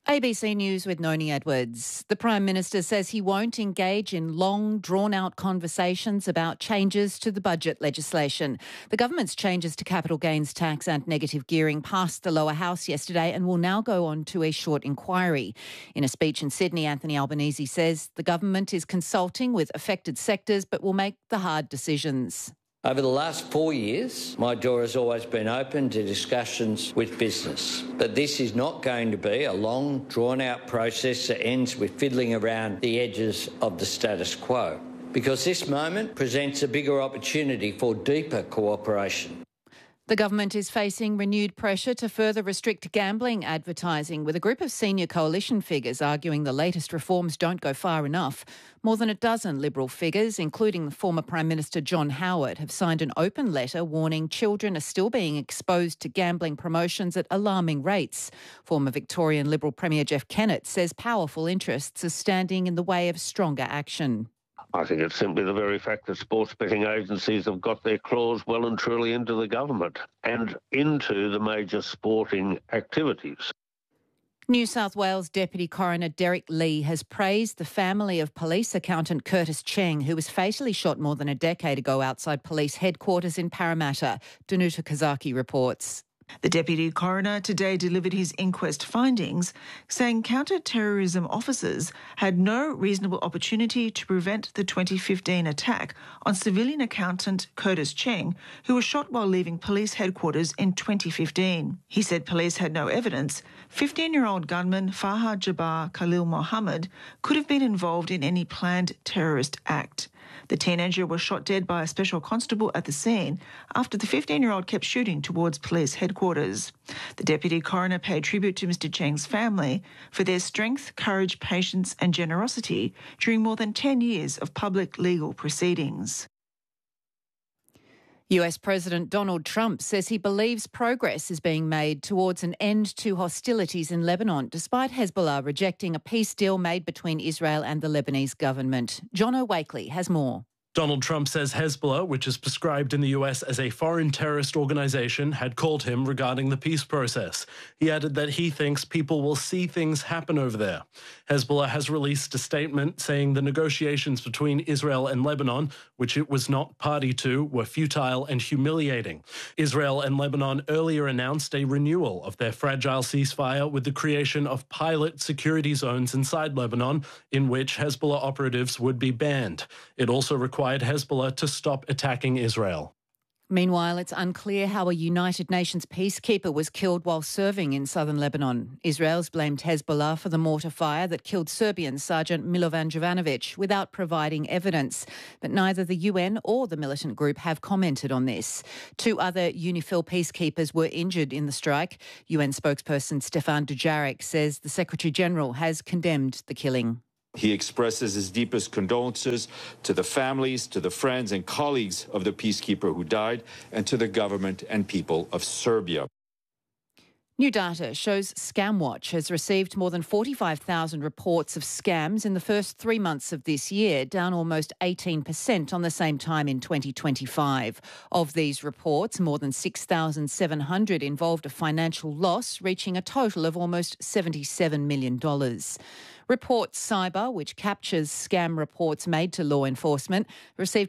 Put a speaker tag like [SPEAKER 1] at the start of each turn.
[SPEAKER 1] ABC News with Noni Edwards. The Prime Minister says he won't engage in long, drawn-out conversations about changes to the budget legislation. The government's changes to capital gains tax and negative gearing passed the lower house yesterday and will now go on to a short inquiry. In a speech in Sydney, Anthony Albanese says the government is consulting with affected sectors but will make the hard decisions.
[SPEAKER 2] Over the last 4 years, my door has always been open to discussions with business. But this is not going to be a long, drawn-out process that ends with fiddling around the edges of the status quo, because this moment presents a bigger opportunity for deeper cooperation.
[SPEAKER 1] The government is facing renewed pressure to further restrict gambling advertising, with a group of senior coalition figures arguing the latest reforms don't go far enough. More than a dozen Liberal figures, including the former Prime Minister John Howard, have signed an open letter warning children are still being exposed to gambling promotions at alarming rates. Former Victorian Liberal Premier Jeff Kennett says powerful interests are standing in the way of stronger action.
[SPEAKER 3] I think it's simply the very fact that sports betting agencies have got their claws well and truly into the government and into the major sporting activities.
[SPEAKER 1] New South Wales Deputy Coroner Derek Lee has praised the family of police accountant Curtis Cheng, who was fatally shot more than a decade ago outside police headquarters in Parramatta. Danuta Kazaki reports.
[SPEAKER 4] The Deputy Coroner today delivered his inquest findings, saying counter-terrorism officers had no reasonable opportunity to prevent the 2015 attack on civilian accountant Curtis Cheng, who was shot while leaving police headquarters in 2015. He said police had no evidence 15-year-old gunman Fahad Jabbar Khalil Mohammed could have been involved in any planned terrorist act. The teenager was shot dead by a special constable at the scene after the 15-year-old kept shooting towards police headquarters. The Deputy Coroner paid tribute to Mr Cheng's family for their strength, courage, patience and generosity during more than 10 years of public legal proceedings.
[SPEAKER 1] US President Donald Trump says he believes progress is being made towards an end to hostilities in Lebanon, despite Hezbollah rejecting a peace deal made between Israel and the Lebanese government. John O'Wakely has more.
[SPEAKER 5] Donald Trump says Hezbollah, which is prescribed in the US as a foreign terrorist organisation, had called him regarding the peace process. He added that he thinks people will see things happen over there. Hezbollah has released a statement saying the negotiations between Israel and Lebanon, which it was not party to, were futile and humiliating. Israel and Lebanon earlier announced a renewal of their fragile ceasefire with the creation of pilot security zones inside Lebanon, in which Hezbollah operatives would be banned. It also required Hezbollah to stop attacking Israel.
[SPEAKER 1] Meanwhile, it's unclear how a United Nations peacekeeper was killed while serving in southern Lebanon. Israel's blamed Hezbollah for the mortar fire that killed Serbian Sergeant Milovan Jovanovic without providing evidence. But neither the UN or the militant group have commented on this. 2 other UNIFIL peacekeepers were injured in the strike. UN spokesperson Stefan Dujarric says the Secretary-General has condemned the killing.
[SPEAKER 6] He expresses his deepest condolences to the families, to the friends and colleagues of the peacekeeper who died, and to the government and people of Serbia.
[SPEAKER 1] New data shows ScamWatch has received more than 45,000 reports of scams in the first 3 months of this year, down almost 18% on the same time in 2025. Of these reports, more than 6,700 involved a financial loss, reaching a total of almost $77 million. Report Cyber, which captures scam reports made to law enforcement, received